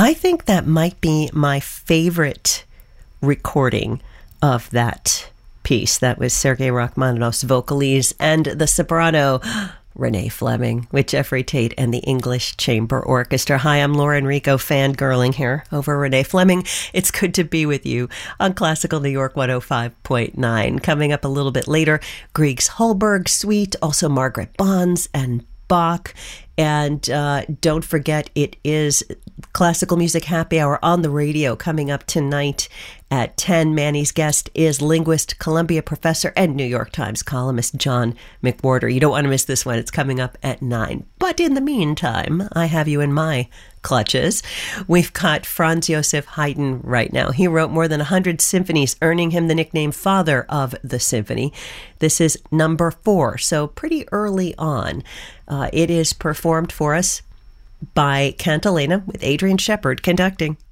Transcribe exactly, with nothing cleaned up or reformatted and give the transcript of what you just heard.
I think that might be my favorite recording of that piece. That was Sergei Rachmaninoff's vocalese and the soprano Renee Fleming with Jeffrey Tate and the English Chamber Orchestra. Hi, I'm Laura Enrico, fangirling here over Renee Fleming. It's good to be with you on Classical New York one oh five point nine. Coming up a little bit later, Grieg's Holberg Suite, also Margaret Bonds and Bach. And uh, don't forget, it is Classical Music Happy Hour on the radio coming up tonight at ten. Manny's guest is linguist, Columbia professor, and New York Times columnist John McWhorter. You don't want to miss this one. It's coming up at nine. But in the meantime, I have you in my clutches. We've got Franz Joseph Haydn right now. He wrote more than one hundred symphonies, earning him the nickname Father of the Symphony. This is number four, so pretty early on. Uh, it is performed for us by Cantilena with Adrian Shepard conducting.